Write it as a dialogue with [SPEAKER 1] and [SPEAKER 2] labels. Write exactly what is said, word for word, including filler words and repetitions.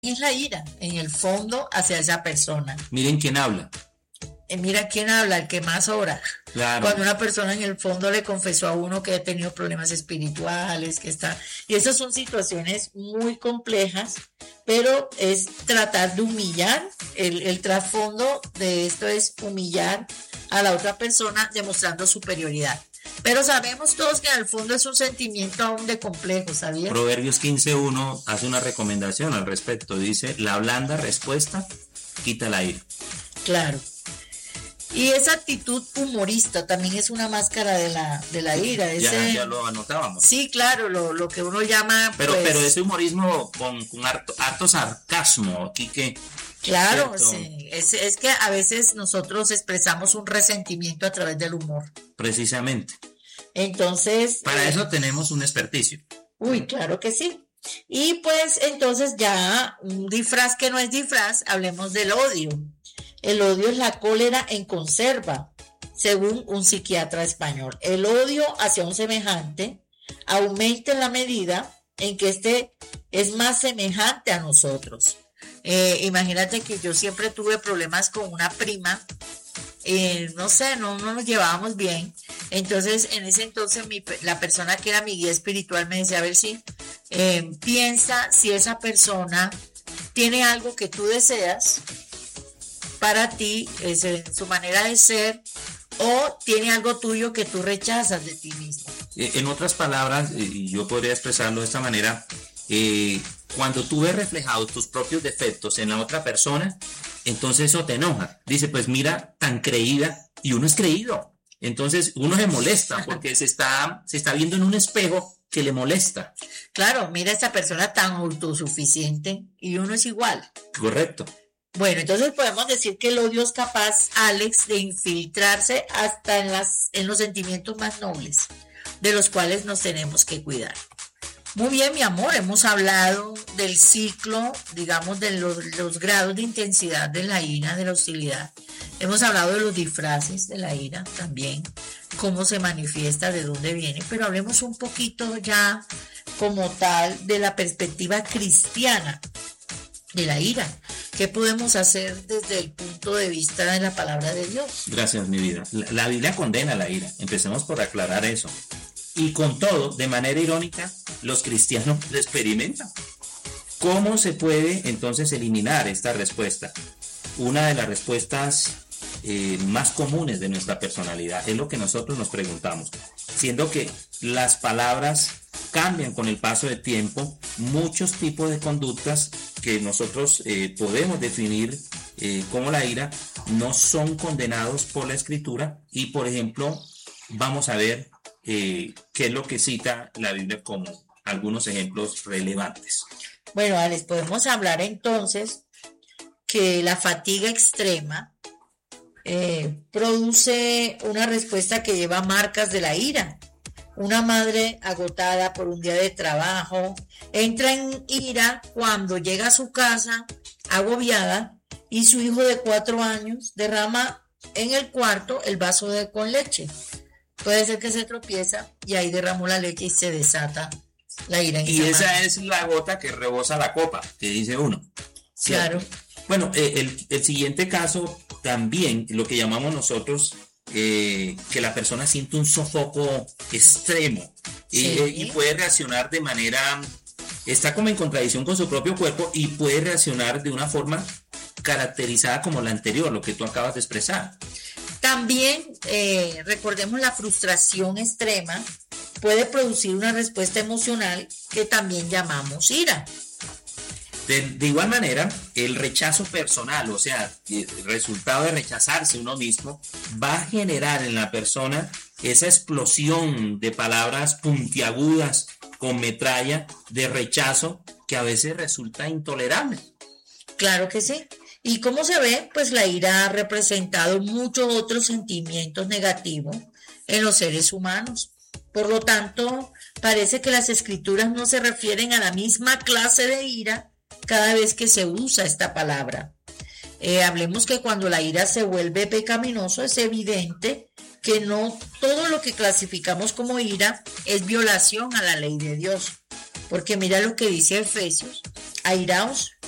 [SPEAKER 1] es la ira, en el fondo, hacia esa persona.
[SPEAKER 2] Miren quién habla.
[SPEAKER 1] Eh, mira quién habla, el que más ora.
[SPEAKER 2] Claro.
[SPEAKER 1] Cuando una persona en el fondo le confesó a uno que ha tenido problemas espirituales, que está... Y esas son situaciones muy complejas, pero es tratar de humillar. El, el trasfondo de esto es humillar a la otra persona demostrando superioridad. Pero sabemos todos que en el fondo es un sentimiento aún de complejo, ¿sabías?
[SPEAKER 2] Proverbios quince uno hace una recomendación al respecto. Dice, la blanda respuesta quita la ira.
[SPEAKER 1] Claro. Y esa actitud humorista también es una máscara de la, de la ira. Ese,
[SPEAKER 2] ya, ya lo anotábamos.
[SPEAKER 1] Sí, claro, lo, lo que uno llama...
[SPEAKER 2] Pero,
[SPEAKER 1] pues,
[SPEAKER 2] pero ese humorismo con, con harto, harto sarcasmo, aquí que...
[SPEAKER 1] Claro, sí. Es, es que a veces nosotros expresamos un resentimiento a través del humor.
[SPEAKER 2] Precisamente.
[SPEAKER 1] Entonces...
[SPEAKER 2] Para
[SPEAKER 1] eh,
[SPEAKER 2] eso tenemos un experticio.
[SPEAKER 1] Uy, claro que sí. Y pues entonces ya un disfraz que no es disfraz, hablemos del odio. El odio es la cólera en conserva, según un psiquiatra español. El odio hacia un semejante aumenta en la medida en que éste es más semejante a nosotros. Eh, imagínate que yo siempre tuve problemas con una prima, eh, no sé, no, no nos llevábamos bien. Entonces, en ese entonces, mi, la persona que era mi guía espiritual me decía, a ver si eh, piensa si esa persona tiene algo que tú deseas para ti, es su manera de ser, o tiene algo tuyo que tú rechazas de ti mismo.
[SPEAKER 2] En otras palabras, y yo podría expresarlo de esta manera, eh, cuando tú ves reflejados tus propios defectos en la otra persona, entonces eso te enoja. Dice, pues mira, tan creída, y uno es creído. Entonces uno se molesta porque se está, se está viendo en un espejo que le molesta.
[SPEAKER 1] Claro, mira a esta persona tan autosuficiente y uno es igual.
[SPEAKER 2] Correcto.
[SPEAKER 1] Bueno, entonces podemos decir que el odio es capaz, Alex, de infiltrarse hasta en, las, en los sentimientos más nobles, de los cuales nos tenemos que cuidar. Muy bien, mi amor, hemos hablado del ciclo, digamos, de los, los grados de intensidad de la ira, de la hostilidad. Hemos hablado de los disfraces de la ira también, cómo se manifiesta, de dónde viene, pero hablemos un poquito ya como tal de la perspectiva cristiana de la ira. ¿Qué podemos hacer desde el punto de vista de la palabra de Dios?
[SPEAKER 2] Gracias, mi vida. La, la Biblia condena la ira. Empecemos por aclarar eso. Y con todo, de manera irónica, los cristianos lo experimentan. ¿Cómo se puede entonces eliminar esta respuesta? Una de las respuestas eh, más comunes de nuestra personalidad es lo que nosotros nos preguntamos. Siendo que las palabras cambian con el paso del tiempo, muchos tipos de conductas que nosotros eh, podemos definir eh, como la ira no son condenados por la escritura. Y por ejemplo, vamos a ver eh, qué es lo que cita la Biblia como algunos ejemplos relevantes.
[SPEAKER 1] Bueno, Alex, podemos hablar entonces que la fatiga extrema eh, produce una respuesta que lleva marcas de la ira. Una madre agotada por un día de trabajo entra en ira cuando llega a su casa agobiada y su hijo de cuatro años derrama en el cuarto el vaso de, con leche. Puede ser que se tropieza y ahí derramó la leche y se desata la ira. En
[SPEAKER 2] y esa
[SPEAKER 1] madre.
[SPEAKER 2] Es la gota que rebosa la copa, que dice uno. ¿Cierto?
[SPEAKER 1] Claro.
[SPEAKER 2] Bueno, eh, el, el siguiente caso también, lo que llamamos nosotros eh, que la persona siente un sofoco extremo
[SPEAKER 1] sí.
[SPEAKER 2] y, eh, y puede reaccionar de manera, está como en contradicción con su propio cuerpo y puede reaccionar de una forma caracterizada como la anterior, lo que tú acabas de expresar.
[SPEAKER 1] También eh, recordemos la frustración extrema puede producir una respuesta emocional que también llamamos ira.
[SPEAKER 2] De, de igual manera, el rechazo personal, o sea, el resultado de rechazarse uno mismo, va a generar en la persona esa explosión de palabras puntiagudas con metralla de rechazo que a veces resulta intolerable.
[SPEAKER 1] Claro que sí. ¿Y cómo se ve? Pues la ira ha representado muchos otros sentimientos negativos en los seres humanos. Por lo tanto, parece que las escrituras no se refieren a la misma clase de ira cada vez que se usa esta palabra. Eh, hablemos que cuando la ira se vuelve pecaminoso, es evidente que no todo lo que clasificamos como ira es violación a la ley de Dios. Porque mira lo que dice Efesios: airaos,